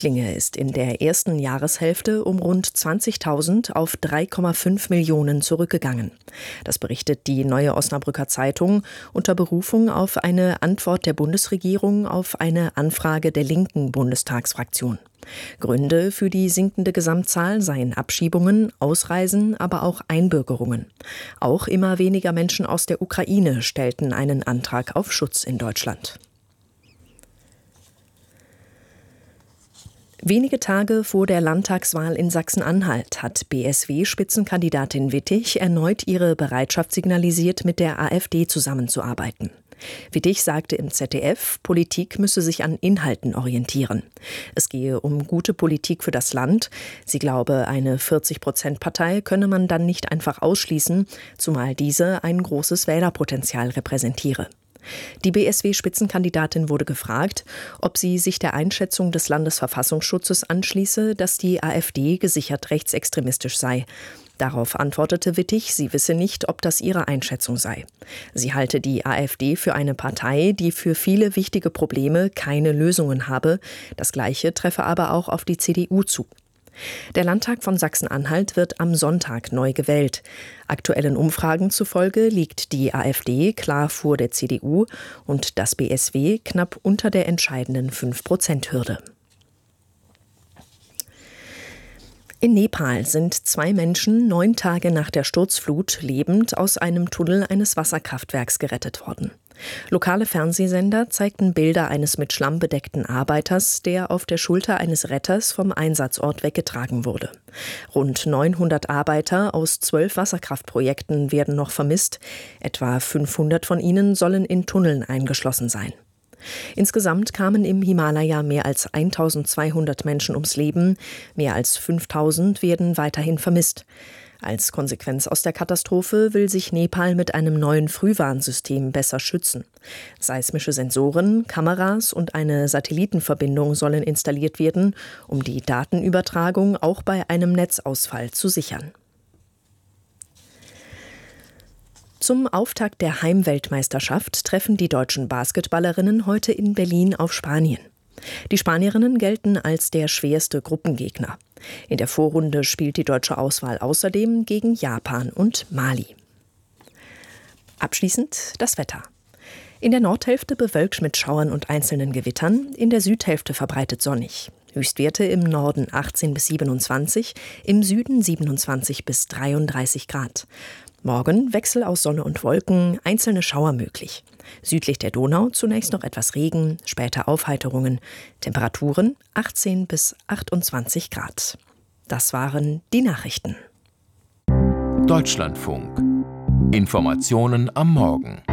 Flüchtlinge ist in der ersten Jahreshälfte um rund 20.000 auf 3,5 Millionen zurückgegangen. Das berichtet die Neue Osnabrücker Zeitung unter Berufung auf eine Antwort der Bundesregierung auf eine Anfrage der linken Bundestagsfraktion. Gründe für die sinkende Gesamtzahl seien Abschiebungen, Ausreisen, aber auch Einbürgerungen. Auch immer weniger Menschen aus der Ukraine stellten einen Antrag auf Schutz in Deutschland. Wenige Tage vor der Landtagswahl in Sachsen-Anhalt hat BSW-Spitzenkandidatin Wittig erneut ihre Bereitschaft signalisiert, mit der AfD zusammenzuarbeiten. Wittig sagte im ZDF, Politik müsse sich an Inhalten orientieren. Es gehe um gute Politik für das Land. Sie glaube, eine 40%-Partei könne man dann nicht einfach ausschließen, zumal diese ein großes Wählerpotenzial repräsentiere. Die BSW-Spitzenkandidatin wurde gefragt, ob sie sich der Einschätzung des Landesverfassungsschutzes anschließe, dass die AfD gesichert rechtsextremistisch sei. Darauf antwortete Wittig, sie wisse nicht, ob das ihre Einschätzung sei. Sie halte die AfD für eine Partei, die für viele wichtige Probleme keine Lösungen habe. Das Gleiche treffe aber auch auf die CDU zu. Der Landtag von Sachsen-Anhalt wird am Sonntag neu gewählt. Aktuellen Umfragen zufolge liegt die AfD klar vor der CDU und das BSW knapp unter der entscheidenden 5%-Hürde. In Nepal sind 2 Menschen 9 Tage nach der Sturzflut lebend aus einem Tunnel eines Wasserkraftwerks gerettet worden. Lokale Fernsehsender zeigten Bilder eines mit Schlamm bedeckten Arbeiters, der auf der Schulter eines Retters vom Einsatzort weggetragen wurde. Rund 900 Arbeiter aus 12 Wasserkraftprojekten werden noch vermisst. Etwa 500 von ihnen sollen in Tunneln eingeschlossen sein. Insgesamt kamen im Himalaya mehr als 1.200 Menschen ums Leben. Mehr als 5.000 werden weiterhin vermisst. Als Konsequenz aus der Katastrophe will sich Nepal mit einem neuen Frühwarnsystem besser schützen. Seismische Sensoren, Kameras und eine Satellitenverbindung sollen installiert werden, um die Datenübertragung auch bei einem Netzausfall zu sichern. Zum Auftakt der Heimweltmeisterschaft treffen die deutschen Basketballerinnen heute in Berlin auf Spanien. Die Spanierinnen gelten als der schwerste Gruppengegner. In der Vorrunde spielt die deutsche Auswahl außerdem gegen Japan und Mali. Abschließend das Wetter. In der Nordhälfte bewölkt mit Schauern und einzelnen Gewittern, in der Südhälfte verbreitet sonnig. Höchstwerte im Norden 18 bis 27, im Süden 27 bis 33 Grad. Morgen Wechsel aus Sonne und Wolken, einzelne Schauer möglich. Südlich der Donau zunächst noch etwas Regen, später Aufheiterungen. Temperaturen 18 bis 28 Grad. Das waren die Nachrichten. Deutschlandfunk. Informationen am Morgen.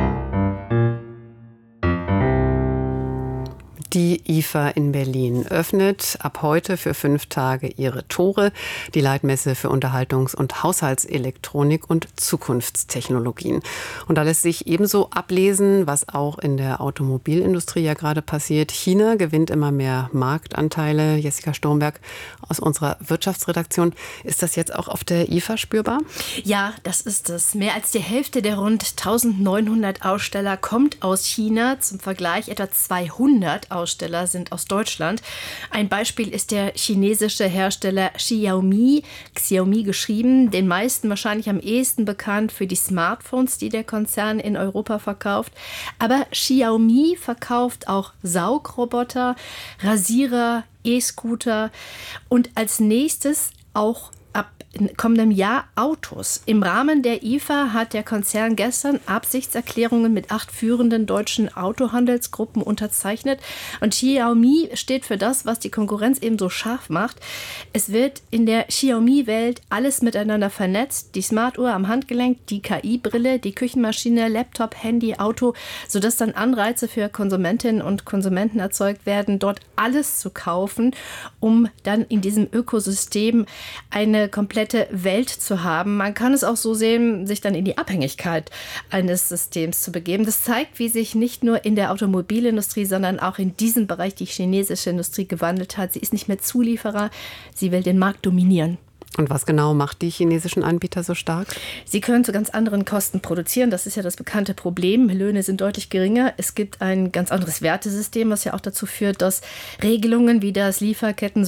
Die IFA in Berlin öffnet ab heute für 5 Tage ihre Tore. Die Leitmesse für Unterhaltungs- und Haushaltselektronik und Zukunftstechnologien. Und da lässt sich ebenso ablesen, was auch in der Automobilindustrie ja gerade passiert. China gewinnt immer mehr Marktanteile. Jessica Sturmberg aus unserer Wirtschaftsredaktion. Ist das jetzt auch auf der IFA spürbar? Ja, das ist es. Mehr als die Hälfte der rund 1900 Aussteller kommt aus China. Zum Vergleich etwa 200 Aussteller sind aus Deutschland. Ein Beispiel ist der chinesische Hersteller Xiaomi geschrieben, den meisten wahrscheinlich am ehesten bekannt für die Smartphones, die der Konzern in Europa verkauft. Aber Xiaomi verkauft auch Saugroboter, Rasierer, E-Scooter und als nächstes auch ab kommendem Jahr Autos. Im Rahmen der IFA hat der Konzern gestern Absichtserklärungen mit 8 führenden deutschen Autohandelsgruppen unterzeichnet. Und Xiaomi steht für das, was die Konkurrenz eben so scharf macht. Es wird in der Xiaomi-Welt alles miteinander vernetzt. Die Smartuhr am Handgelenk, die KI-Brille, die Küchenmaschine, Laptop, Handy, Auto, sodass dann Anreize für Konsumentinnen und Konsumenten erzeugt werden, dort alles zu kaufen, um dann in diesem Ökosystem eine komplette Welt zu haben. Man kann es auch so sehen, sich dann in die Abhängigkeit eines Systems zu begeben. Das zeigt, wie sich nicht nur in der Automobilindustrie, sondern auch in diesem Bereich die chinesische Industrie gewandelt hat. Sie ist nicht mehr Zulieferer, sie will den Markt dominieren. Und was genau macht die chinesischen Anbieter so stark? Sie können zu ganz anderen Kosten produzieren. Das ist ja das bekannte Problem. Löhne sind deutlich geringer. Es gibt ein ganz anderes Wertesystem, was ja auch dazu führt, dass Regelungen wie das Lieferketten